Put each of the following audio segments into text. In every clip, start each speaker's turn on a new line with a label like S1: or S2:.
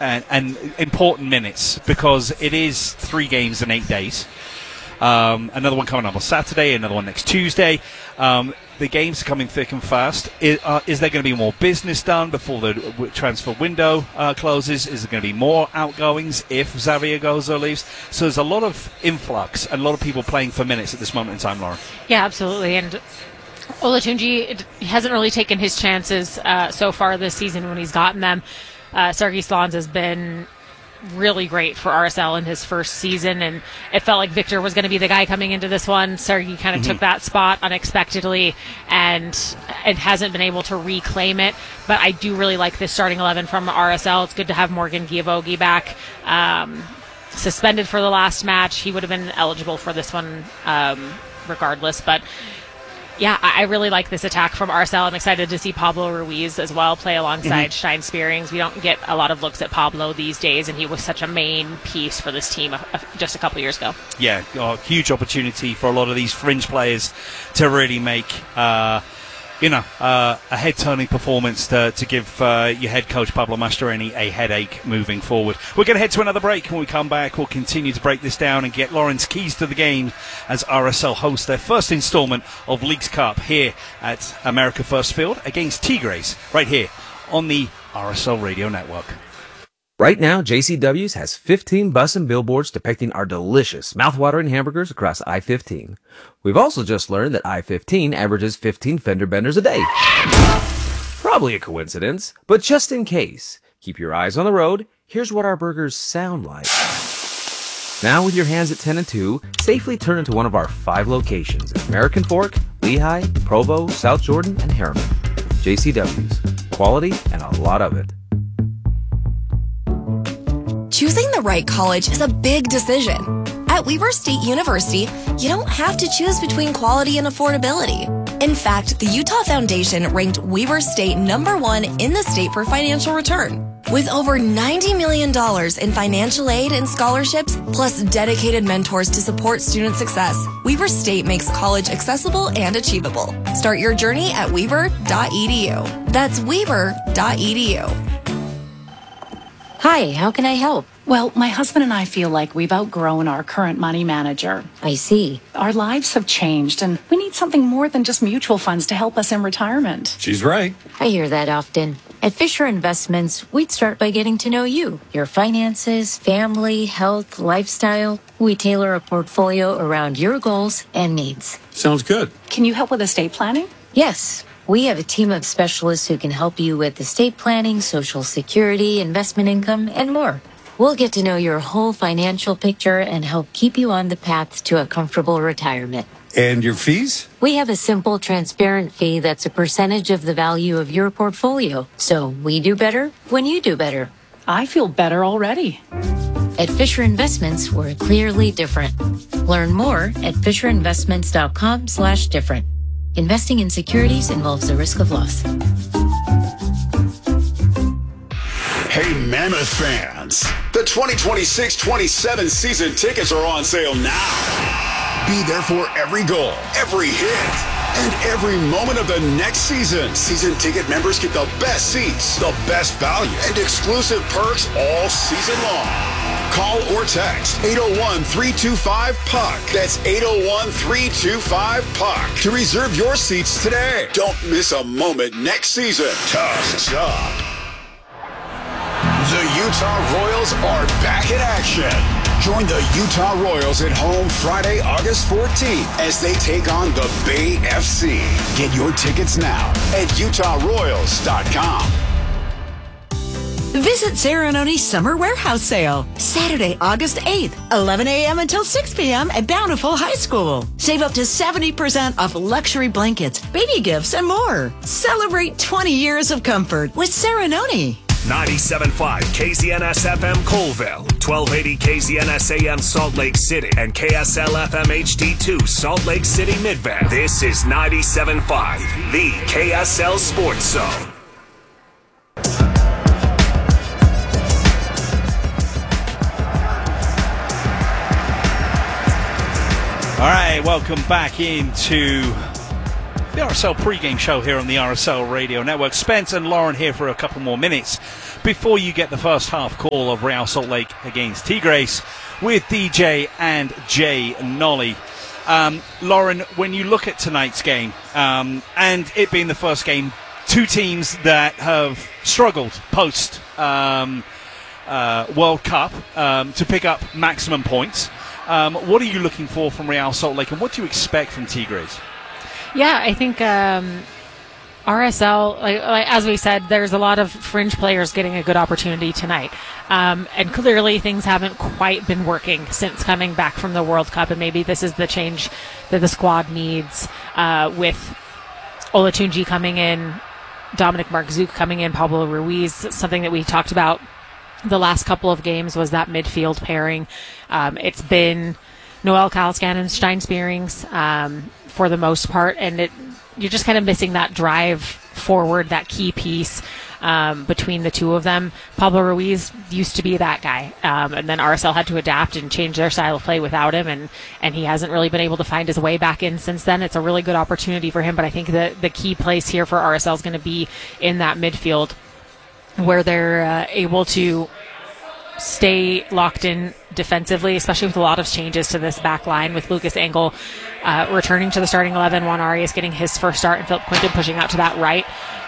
S1: and important minutes, because it is 3 games in 8 days. Another one coming up on Saturday, another one next Tuesday. The games are coming thick and fast. Is there going to be more business done before the transfer window closes? Is there going to be more outgoings if Xavier goes or leaves? So there's a lot of influx and a lot of people playing for minutes at this moment in time, Lauren.
S2: Yeah, absolutely. And Olatunji hasn't really taken his chances so far this season when he's gotten them. Sergei Slans has been really great for RSL in his first season, and it felt like Victor was going to be the guy coming into this one. Sergei kind of took that spot unexpectedly and hasn't been able to reclaim it. But I do really like this starting 11 from RSL. It's good to have Morgan Giavogi back. Suspended for the last match. He would have been eligible for this one regardless, but yeah, I really like this attack from RSL. I'm excited to see Pablo Ruiz as well play alongside Stein Spearings. We don't get a lot of looks at Pablo these days, and he was such a main piece for this team just a couple years ago. Yeah,
S1: huge opportunity for a lot of these fringe players to really make a head-turning performance to give your head coach Pablo Mastroeni a headache moving forward. We're going to head to another break. When we come back, we'll continue to break this down and get Lauren's keys to the game as RSL host their first installment of Leagues Cup here at America First Field against Tigres, right here on the RSL Radio Network.
S3: Right now, JCW's has 15 bus and billboards depicting our delicious, mouthwatering hamburgers across I-15. We've also just learned that I-15 averages 15 fender benders a day. Probably a coincidence, but just in case, keep your eyes on the road. Here's what our burgers sound like. Now with your hands at 10 and 2, safely turn into one of our 5 locations: American Fork, Lehigh, Provo, South Jordan, and Harriman. JCW's. Quality and a lot of it.
S4: Choosing the right college is a big decision. At Weber State University, you don't have to choose between quality and affordability. In fact, the Utah Foundation ranked Weber State #1 in the state for financial return. With over $90 million in financial aid and scholarships, plus dedicated mentors to support student success, Weber State makes college accessible and achievable. Start your journey at weber.edu. That's weber.edu.
S5: Hi, how can I help?
S6: Well, my husband and I feel like we've outgrown our current money manager.
S5: I see.
S6: Our lives have changed, and we need something more than just mutual funds to help us in retirement.
S7: She's right.
S5: I hear that often. At Fisher Investments, we'd start by getting to know you, your finances, family, health, lifestyle. We tailor a portfolio around your goals and needs.
S7: Sounds good.
S6: Can you help with estate planning?
S5: Yes. We have a team of specialists who can help you with estate planning, Social Security, investment income, and more. We'll get to know your whole financial picture and help keep you on the path to a comfortable retirement.
S7: And your fees?
S5: We have a simple, transparent fee that's a percentage of the value of your portfolio. So we do better when you do better.
S6: I feel better already.
S5: At Fisher Investments, we're clearly different. Learn more at fisherinvestments.com/different. Investing in securities involves the risk of loss.
S8: Hey, Mammoth fans. The 2026-27 season tickets are on sale now. Be there for every goal, every hit, and every moment of the next season. Season ticket members get the best seats, the best value, and exclusive perks all season long. Call or text 801-325-PUCK. That's 801-325-PUCK to reserve your seats today. Don't miss a moment next season. Tusk's up. The Utah Royals are back in action. Join the Utah Royals at home Friday, August 14th as they take on the Bay FC. Get your tickets now at utahroyals.com.
S9: Visit Serenoni's Summer Warehouse Sale, Saturday, August 8th, 11 a.m. until 6 p.m. at Bountiful High School. Save up to 70% off luxury blankets, baby gifts, and more. Celebrate 20 years of comfort with Serenoni.
S10: 97.5 KZNS FM Colville, 1280 KZNS AM Salt Lake City, and KSL FM HD2 Salt Lake City Midvale. This is 97.5, the KSL Sports Zone.
S1: All right, welcome back into the RSL pregame show here on the RSL Radio Network. Spence and Lauren here for a couple more minutes before you get the first half call of Real Salt Lake against Tigres with DJ and Jay Nolly. Lauren, when you look at tonight's game, and it being the first game, two teams that have struggled post World Cup to pick up maximum points, what are you looking for from Real Salt Lake, and what do you expect from Tigres?
S2: Yeah, I think RSL, like as we said, there's a lot of fringe players getting a good opportunity tonight. And clearly things haven't quite been working since coming back from the World Cup, and maybe this is the change that the squad needs with Olatunji coming in, Dominic Mark-Zook coming in, Pablo Ruiz. Something that we talked about the last couple of games was that midfield pairing. It's been Noel Kalaskan and Stein Spearings for the most part, and you're just kind of missing that drive forward, that key piece between the two of them. Pablo Ruiz used to be that guy, and then RSL had to adapt and change their style of play without him, and he hasn't really been able to find his way back in since then. It's a really good opportunity for him, but I think the key place here for RSL is going to be in that midfield, where they're able to stay locked in defensively, especially with a lot of changes to this back line, with Lucas Engel returning to the starting 11, Juan Arias getting his first start, and Philip Quinton pushing out to that right.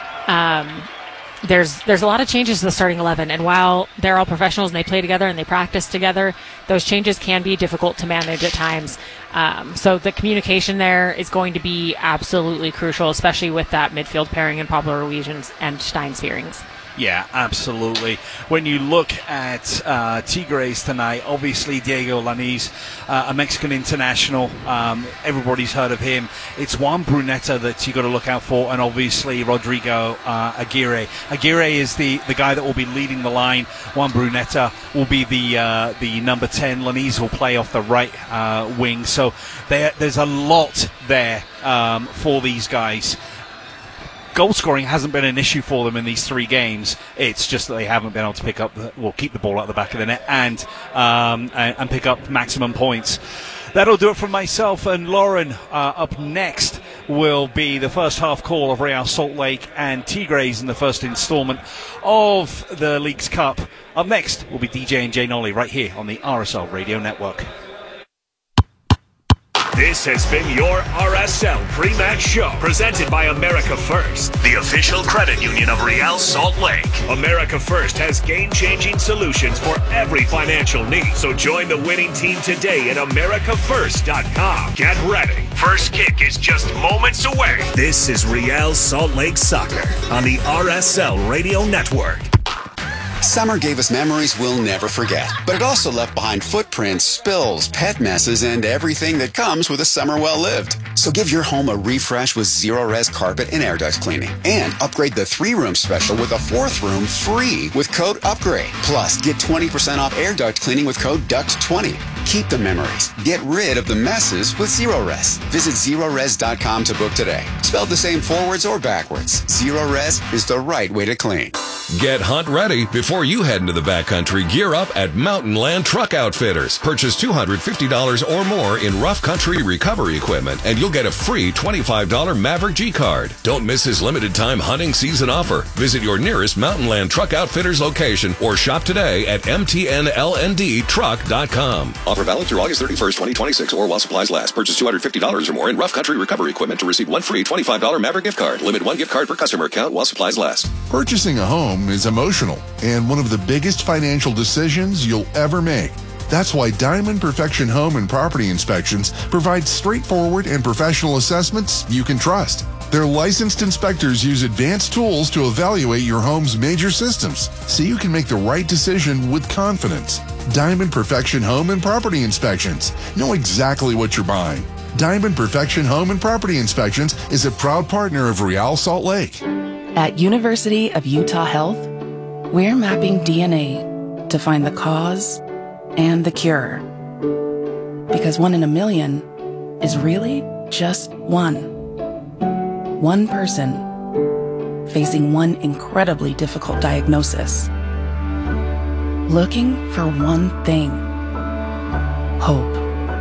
S2: There's a lot of changes to the starting 11, and while they're all professionals and they play together and they practice together, those changes can be difficult to manage at times. So the communication there is going to be absolutely crucial, especially with that midfield pairing in Pablo Ruiz and Stein Spearings.
S1: Yeah, absolutely. When you look at Tigres tonight, obviously Diego Lainez, a Mexican international, everybody's heard of him. It's Juan Bruneta that you got to look out for, and obviously Rodrigo Aguirre. Aguirre is the guy that will be leading the line. Juan Bruneta will be the number 10. Lainez will play off the right wing. So there's a lot there for these guys. Goal scoring hasn't been an issue for them in these three games. It's just that they haven't been able to keep the ball out the back of the net and pick up maximum points. That'll do it from myself and Lauren. Up next will be the first half call of Real Salt Lake and Tigres in the first installment of the Leagues Cup. Up next will be DJ and Jay Nolly right here on the RSL Radio Network.
S10: This has been your RSL pre-match show, presented by America First, the official credit union of Real Salt Lake. America First has game-changing solutions for every financial need. So join the winning team today at AmericaFirst.com. Get ready. First kick is just moments away. This is Real Salt Lake Soccer on the RSL Radio Network.
S8: Summer gave us memories we'll never forget, but it also left behind footprints, spills, pet messes, and everything that comes with a summer well lived. So give your home a refresh with Zero Res carpet and air duct cleaning, and upgrade the 3-room special with a 4th room free with code UPGRADE. Plus, get 20% off air duct cleaning with code DUCT20. Keep the memories. Get rid of the messes with Zero Res. Visit ZeroRes.com to book today. Spelled the same forwards or backwards, Zero Res is the right way to clean.
S7: Get hunt ready before you head into the backcountry. Gear up at Mountain Land Truck Outfitters. Purchase $250 or more in rough country recovery equipment, and you'll get a free $25 Maverick G card. Don't miss his limited time hunting season offer. Visit your nearest Mountain Land Truck Outfitters location or shop today at mtnlndtruck.com. Offer valid through August 31st, 2026, or while supplies last. Purchase $250 or more in rough country recovery equipment to receive one free $25 Maverick gift card. Limit one gift card per customer account while supplies last.
S11: Purchasing a home is emotional and one of the biggest financial decisions you'll ever make. That's why Diamond Perfection Home and Property Inspections provide straightforward and professional assessments you can trust. Their licensed inspectors use advanced tools to evaluate your home's major systems so you can make the right decision with confidence. Diamond Perfection Home and Property Inspections know exactly what you're buying. Diamond Perfection Home and Property Inspections is a proud partner of Real Salt Lake.
S6: At University of Utah Health, we're mapping DNA to find the cause and the cure. Because 1 in a million is really just one. One person facing one incredibly difficult diagnosis. Looking for one thing. Hope.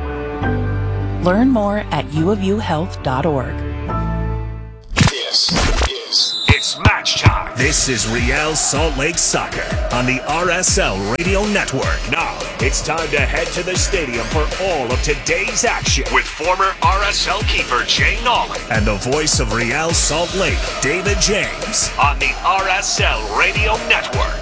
S6: Learn more at uofuhealth.org.
S10: It's match time. This is Real Salt Lake Soccer on the RSL Radio Network. Now, it's time to head to the stadium for all of today's action with former RSL keeper Jay Nolan and the voice of Real Salt Lake, David James, on the RSL Radio Network.